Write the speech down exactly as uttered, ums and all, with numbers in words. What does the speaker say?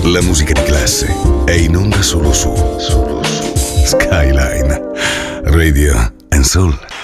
La musica di classe è in onda solo su, solo su Skyline Radio and Soul.